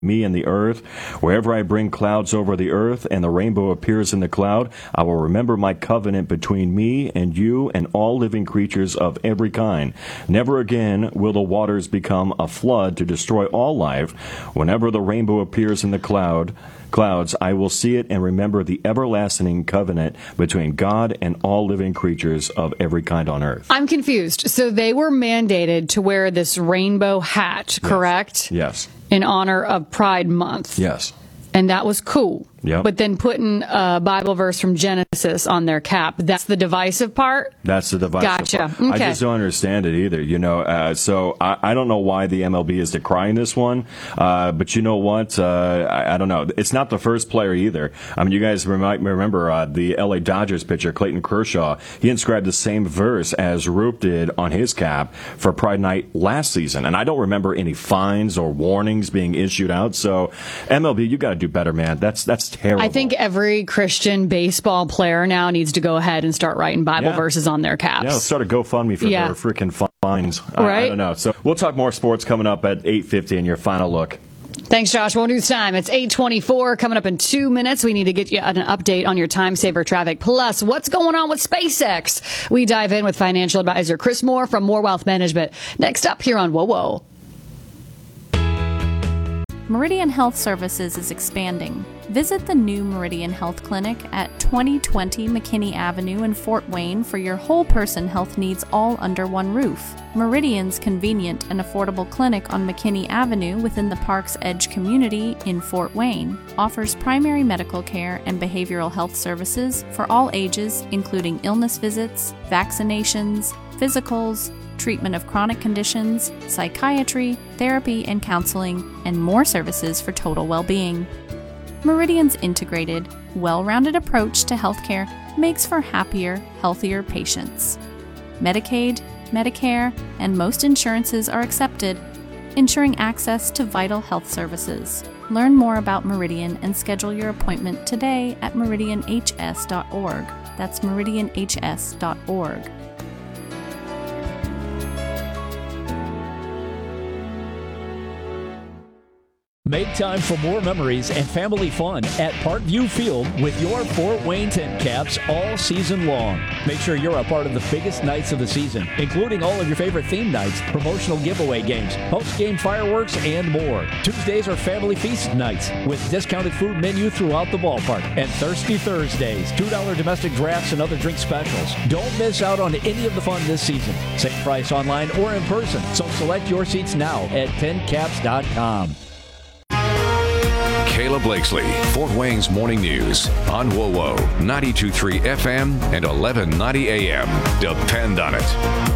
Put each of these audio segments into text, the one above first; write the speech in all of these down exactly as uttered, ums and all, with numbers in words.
me and the earth. Wherever I bring clouds over the earth and the rainbow appears in the cloud, I will remember my covenant between me and you and all living creatures of every kind. Never again will the waters become a flood to destroy all life. Whenever the rainbow appears in the cloud, clouds, I will see it and remember the everlasting covenant between God and all living creatures of every kind on earth. I'm confused. So they were mandated to wear this rainbow hat, correct? Yes. In honor of Pride Month. Yes. And that was cool. Yep. But then putting a Bible verse from Genesis on their cap, that's the divisive part? That's the divisive gotcha. part. Okay. I just don't understand it either, you know. Uh, so I, I don't know why the M L B is decrying this one, uh, but you know what? Uh, I, I don't know. It's not the first player either. I mean, you guys might remember uh, the L A Dodgers pitcher, Clayton Kershaw. He inscribed the same verse as Roop did on his cap for Pride Night last season. And I don't remember any fines or warnings being issued out. So M L B, you got to do better, man. That's, that's terrible. I think every Christian baseball player now needs to go ahead and start writing Bible yeah. verses on their caps. Yeah, let's start a GoFundMe for yeah. their freaking fines. Right? I, I don't know. So we'll talk more sports coming up at eight fifty in your final look. Thanks, Josh. Well, news time. It's eight twenty-four. Coming up in two minutes, we need to get you an update on your time saver traffic. Plus, what's going on with SpaceX? We dive in with financial advisor Chris Moore from More Wealth Management. Next up here on Whoa Whoa. Meridian Health Services is expanding. Visit the new Meridian Health Clinic at twenty twenty McKinney Avenue in Fort Wayne for your whole person health needs all under one roof. Meridian's convenient and affordable clinic on McKinney Avenue within the Park's Edge community in Fort Wayne offers primary medical care and behavioral health services for all ages, including illness visits, vaccinations, physicals, treatment of chronic conditions, psychiatry, therapy and counseling, and more services for total well-being. Meridian's integrated, well-rounded approach to healthcare makes for happier, healthier patients. Medicaid, Medicare, and most insurances are accepted, ensuring access to vital health services. Learn more about Meridian and schedule your appointment today at meridian h s dot org. That's meridian h s dot org. Make time for more memories and family fun at Parkview Field with your Fort Wayne Tent Caps all season long. Make sure you're a part of the biggest nights of the season, including all of your favorite theme nights, promotional giveaway games, post-game fireworks, and more. Tuesdays are family feast nights with discounted food menu throughout the ballpark. And Thirsty Thursdays, two dollars domestic drafts and other drink specials. Don't miss out on any of the fun this season. Same price online or in person, so select your seats now at tent caps dot com. Kayla Blakesley, Fort Wayne's Morning News on W O W O, ninety-two point three F M and eleven ninety A M. Depend on it.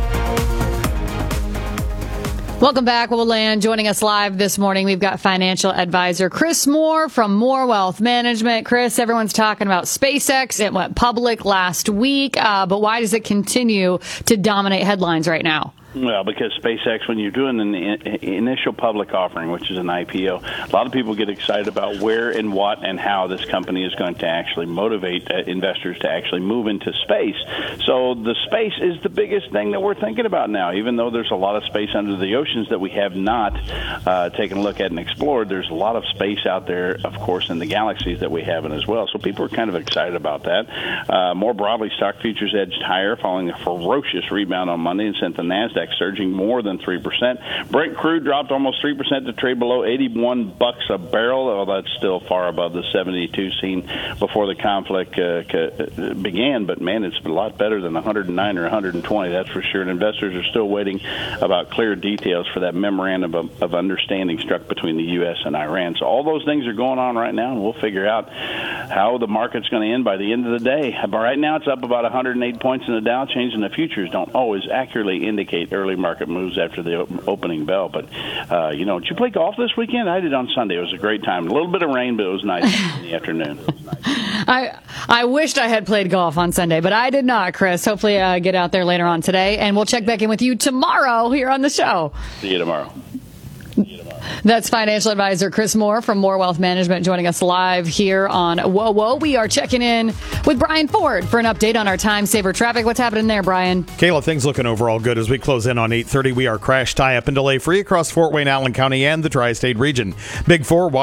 Welcome back, Will Land. Joining us live this morning, we've got financial advisor Chris Moore from More Wealth Management. Chris, everyone's talking about SpaceX. It went public last week, uh, but why does it continue to dominate headlines right now? Well, because SpaceX, when you're doing an initial public offering, which is an I P O, a lot of people get excited about where and what and how this company is going to actually motivate investors to actually move into space. So the space is the biggest thing that we're thinking about now, even though there's a lot of space under the oceans that we have not uh, taken a look at and explored. There's a lot of space out there, of course, in the galaxies that we have in as well. So people are kind of excited about that. Uh, more broadly, stock futures edged higher following a ferocious rebound on Monday and sent the NASDAQ surging more than three percent. Brent crude dropped almost three percent to trade below eighty-one bucks a barrel, although that's still far above the seventy-two seen before the conflict uh, began. But, man, it's a lot better than one hundred nine or one hundred twenty, that's for sure. And investors are still waiting about clear details for that memorandum of, of understanding struck between the U S and Iran. So all those things are going on right now, and we'll figure out how the market's going to end by the end of the day. But right now it's up about one hundred eight points in the Dow. Change in the futures don't always accurately indicate early market moves after the opening bell. But, uh, you know, did you play golf this weekend? I did on Sunday. It was a great time. A little bit of rain, but it was nice in the afternoon. I I wished I had played golf on Sunday, but I did not, Chris. Hopefully uh, get out there later on today, and we'll check back in with you tomorrow here on the show. See you tomorrow. See you tomorrow. That's financial advisor Chris Moore from Moore Wealth Management joining us live here on Whoa Whoa. We are checking in with Brian Ford for an update on our time saver traffic. What's happening there, Brian? Kayla, things looking overall good as we close in on eight thirty. We are crash tie-up and delay free across Fort Wayne, Allen County, and the tri-state region. Big Four